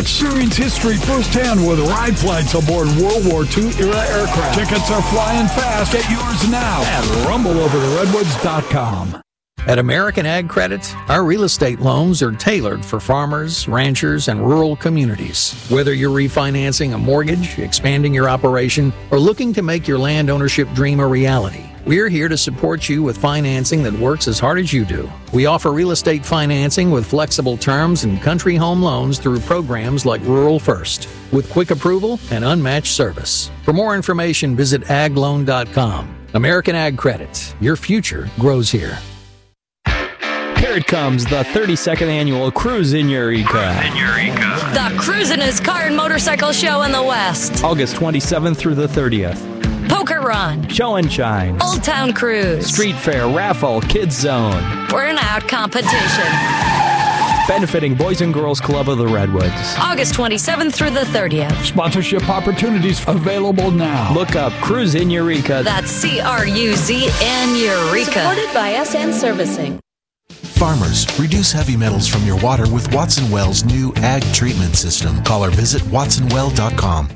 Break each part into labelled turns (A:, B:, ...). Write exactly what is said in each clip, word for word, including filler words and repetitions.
A: Experience history firsthand with ride flights aboard World War Two era aircraft. Tickets are flying fast. Get yours now at rumble over the redwoods dot com.
B: At American Ag Credit, our real estate loans are tailored for farmers, ranchers, and rural communities. Whether you're refinancing a mortgage, expanding your operation, or looking to make your land ownership dream a reality, we're here to support you with financing that works as hard as you do. We offer real estate financing with flexible terms and country home loans through programs like Rural First, with quick approval and unmatched service. For more information, visit ag loan dot com. American Ag Credit. Your future grows here.
C: Here it comes, the thirty-second annual Cruise in Eureka.
D: Cruise in Eureka.
E: The cruisin'est car and motorcycle show in the West.
C: August twenty-seventh through the thirtieth.
E: Poker Run.
C: Show and Shine.
E: Old Town Cruise.
C: Street Fair, Raffle, Kids Zone.
E: Burnout Competition.
C: Benefiting Boys and Girls Club of the Redwoods.
E: August twenty-seventh through the thirtieth.
A: Sponsorship opportunities available now.
C: Look up Cruise in Eureka.
E: That's C R U Z N Eureka.
F: Supported by S N Servicing.
G: Farmers, reduce heavy metals from your water with Watson Well's new Ag Treatment System. Call or visit watson well dot com.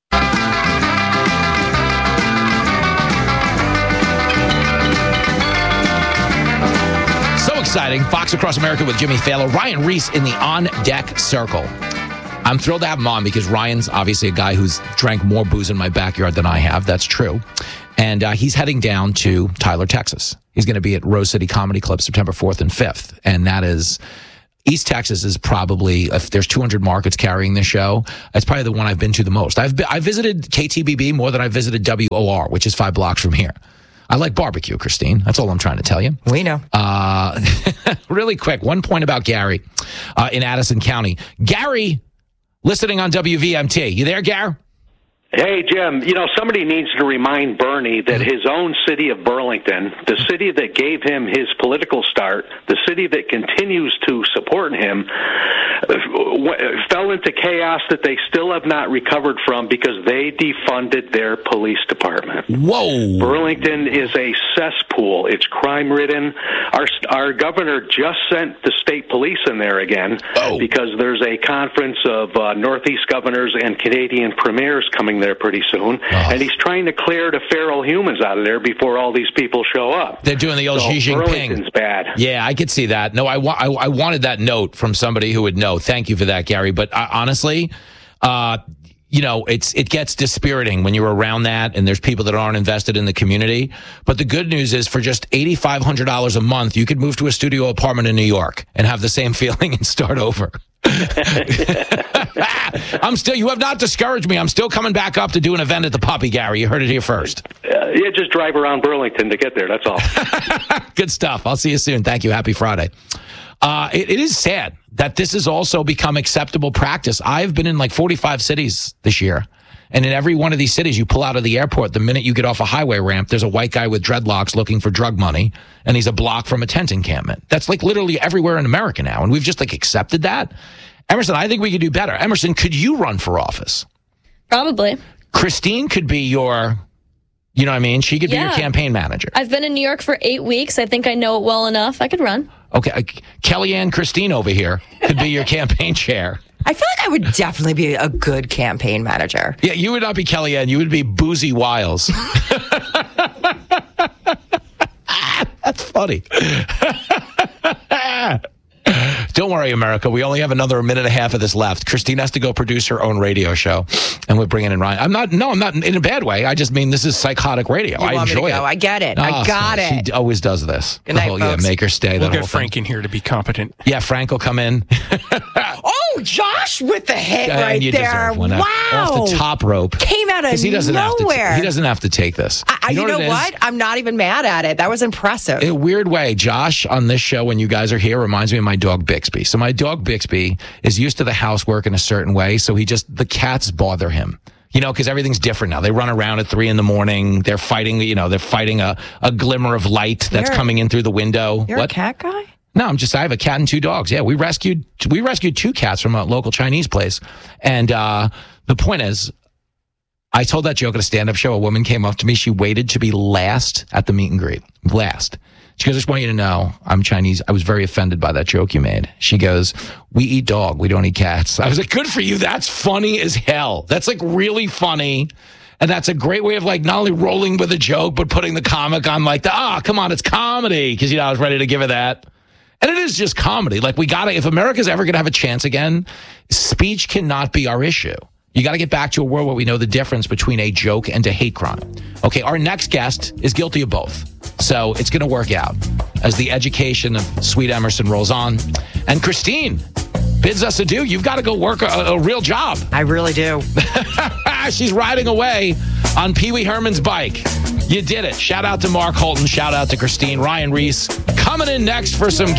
H: So exciting. Fox Across America with Jimmy Fallon. Ryan Reese in the on-deck circle. I'm thrilled to have him on because Ryan's obviously a guy who's drank more booze in my backyard than I have. That's true. And uh, he's heading down to Tyler, Texas. He's going to be at Rose City Comedy Club September fourth and fifth. And that is, East Texas is probably, if there's two hundred markets carrying this show, it's probably the one I've been to the most. I've been, I visited K T B B more than I visited W O R, which is five blocks from here. I like barbecue, Christine. That's all I'm trying to tell you.
I: We know.
H: Uh, really quick, one point about Gary uh, in Addison County. Gary, listening on W V M T. You there, Gary?
J: Hey, Jim, you know, somebody needs to remind Bernie that his own city of Burlington, the city that gave him his political start, the city that continues to support him, fell into chaos that they still have not recovered from because they defunded their police department.
H: Whoa.
J: Burlington is a cesspool. It's crime-ridden. Our, our governor just sent the state police in there again oh. because there's a conference of uh, Northeast governors and Canadian premiers coming there pretty soon, oh. and he's trying to clear the feral humans out of there before all these people show up.
H: They're doing the old
J: so
H: Xi Jinping.
J: Burlington's bad.
H: Yeah, I could see that. No, I, wa- I, I wanted that note from somebody who would know. Thank you for that, Gary. But uh, honestly, uh, you know, it's it gets dispiriting when you're around that and there's people that aren't invested in the community. But the good news is for just eight thousand five hundred dollars a month, you could move to a studio apartment in New York and have the same feeling and start over. I'm still, you have not discouraged me. I'm still coming back up to do an event at the Puppy, Gary. You heard it here first.
J: Uh, yeah, just drive around Burlington to get there. That's all.
H: Good stuff. I'll see you soon. Thank you. Happy Friday. Uh, it, it is sad that this has also become acceptable practice. I've been in like forty-five cities this year. And in every one of these cities, you pull out of the airport, the minute you get off a highway ramp, there's a white guy with dreadlocks looking for drug money, and he's a block from a tent encampment. That's like literally everywhere in America now, and we've just like accepted that. Emerson, I think we could do better. Emerson, could you run for office?
F: Probably. Christine
H: could be your, you know what I mean? She could
F: yeah.
H: be your campaign manager.
F: I've been in New York for eight weeks. I think I know it well enough. I could run.
H: Okay, uh, Kellyanne Christine over here could be your campaign chair.
I: I feel like I would definitely be a good campaign manager.
H: Yeah, you would not be Kellyanne. You would be Boozy Wiles. That's funny. Don't worry, America. We only have another minute and a half of this left. Christine has to go produce her own radio show, and we're bringing in Ryan. I'm not. No, I'm not in a bad way. I just mean this is psychotic radio.
I: You
H: I
I: want
H: enjoy
I: me to go?
H: it.
I: I get it.
H: Oh,
I: I got
H: so
I: it.
H: She always does this.
I: Good night,
H: whole,
I: folks.
H: Yeah, make her stay.
K: We'll
H: that
K: get
H: whole
K: Frank
H: thing.
K: in here to be competent.
H: Yeah, Frank will come in.
I: Oh, Josh with the hit
H: and
I: right
H: you
I: there.
H: Deserve one.
I: Wow.
H: Off the top rope.
I: Came out of
H: he doesn't
I: nowhere.
H: Have to t- he doesn't have to take this.
I: I, I, you know, you know what? I'm not even mad at it. That was impressive.
H: In a weird way, Josh on this show, when you guys are here, reminds me of my dog Bixby. So my dog Bixby is used to the housework in a certain way. So he just, the cats bother him. You know, because everything's different now. They run around at three in the morning. They're fighting, you know, they're fighting a, a glimmer of light that's
I: you're,
H: coming in through the window.
I: You're
H: what?
I: a cat guy?
H: No, I'm just, I have a cat and two dogs. Yeah, we rescued, we rescued two cats from a local Chinese place. And uh, the point is, I told that joke at a stand-up show. A woman came up to me. She waited to be last at the meet and greet. Last. She goes, I just want you to know I'm Chinese. I was very offended by that joke you made. She goes, we eat dog. We don't eat cats. I was like, good for you. That's funny as hell. That's like really funny. And that's a great way of like not only rolling with a joke, but putting the comic on like, the, ah, oh, come on, it's comedy. Because, you know, I was ready to give her that. And it is just comedy. Like we got to, if America's ever going to have a chance again, speech cannot be our issue. You got to get back to a world where we know the difference between a joke and a hate crime. Okay, our next guest is guilty of both. So it's going to work out as the education of Sweet Emerson rolls on. And Christine bids us adieu. You've got to go work a, a real job.
I: I really do.
H: She's riding away on Pee Wee Herman's bike. You did it. Shout out to Mark Holton. Shout out to Christine. Ryan Reese coming in next for some